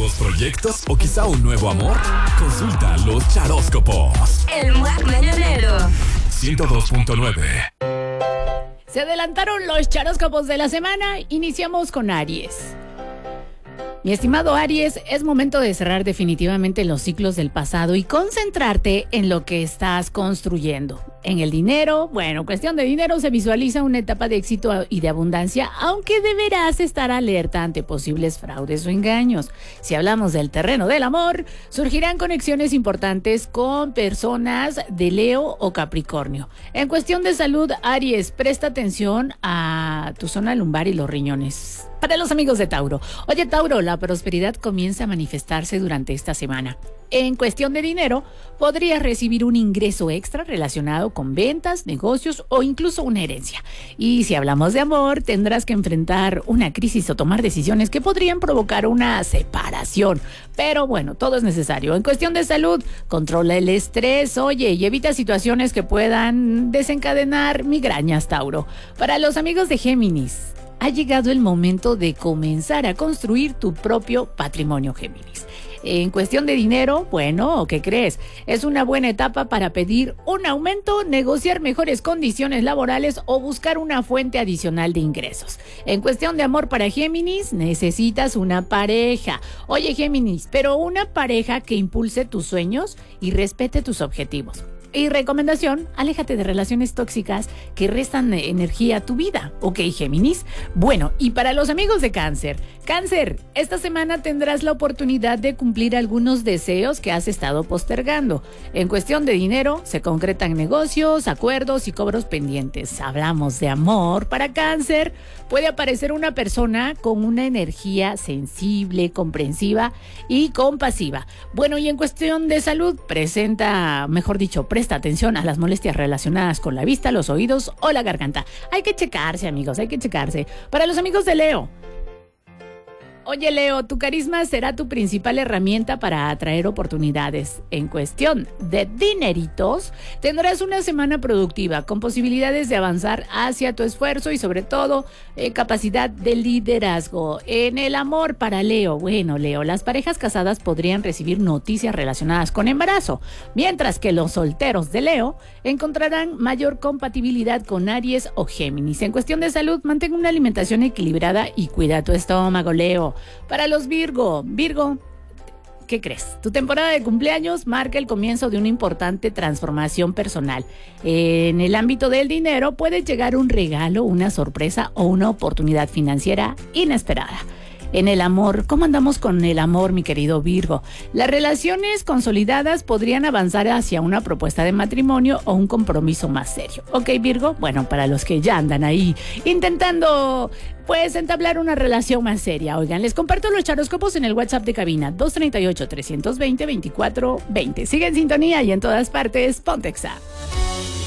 ¿Nuevos proyectos o quizá un nuevo amor? Consulta los charóscopos. El Muac Mañanero. 102.9. Se adelantaron los charóscopos de la semana. Iniciamos con Aries. Mi estimado Aries, es momento de cerrar definitivamente los ciclos del pasado y concentrarte en lo que estás construyendo. En el dinero, cuestión de dinero, se visualiza una etapa de éxito y de abundancia, aunque deberás estar alerta ante posibles fraudes o engaños. Si hablamos del terreno del amor, surgirán conexiones importantes con personas de Leo o Capricornio. En cuestión de salud, Aries, presta atención a tu zona lumbar y los riñones. Para los amigos de Tauro. Oye, Tauro, la prosperidad comienza a manifestarse durante esta semana. En cuestión de dinero, podrías recibir un ingreso extra relacionado con ventas, negocios o incluso una herencia. Y si hablamos de amor, tendrás que enfrentar una crisis o tomar decisiones que podrían provocar una separación. Pero todo es necesario. En cuestión de salud, controla el estrés, y evita situaciones que puedan desencadenar migrañas, Tauro. Para los amigos de Géminis, ha llegado el momento de comenzar a construir tu propio patrimonio, Géminis. En cuestión de dinero, ¿qué crees? Es una buena etapa para pedir un aumento, negociar mejores condiciones laborales o buscar una fuente adicional de ingresos. En cuestión de amor para Géminis, necesitas una pareja. Oye, Géminis, pero una pareja que impulse tus sueños y respete tus objetivos. Y recomendación, aléjate de relaciones tóxicas que restan energía a tu vida. ¿Ok, Géminis? Y para los amigos de Cáncer. Cáncer, esta semana tendrás la oportunidad de cumplir algunos deseos que has estado postergando. En cuestión de dinero, se concretan negocios, acuerdos y cobros pendientes. Hablamos de amor para Cáncer. Puede aparecer una persona con una energía sensible, comprensiva y compasiva. Y en cuestión de salud, presta atención a las molestias relacionadas con la vista, los oídos o la garganta. Hay que checarse, amigos, hay que checarse. Para los amigos de Leo. Oye, Leo, tu carisma será tu principal herramienta para atraer oportunidades. En cuestión de dineritos, tendrás una semana productiva con posibilidades de avanzar hacia tu esfuerzo y sobre todo capacidad de liderazgo. En el amor para Leo, Leo, las parejas casadas podrían recibir noticias relacionadas con embarazo, mientras que los solteros de Leo encontrarán mayor compatibilidad con Aries o Géminis. En cuestión de salud, mantén una alimentación equilibrada y cuida tu estómago, Leo. Para los Virgo, ¿qué crees? Tu temporada de cumpleaños marca el comienzo de una importante transformación personal. En el ámbito del dinero puede llegar un regalo, una sorpresa o una oportunidad financiera inesperada. En el amor, ¿cómo andamos con el amor, mi querido Virgo? Las relaciones consolidadas podrían avanzar hacia una propuesta de matrimonio o un compromiso más serio. ¿Ok, Virgo? Para los que ya andan ahí intentando entablar una relación más seria. Oigan, les comparto los charóscopos en el WhatsApp de cabina 238-320-2420. Sigue en sintonía y en todas partes, Ponte Exa.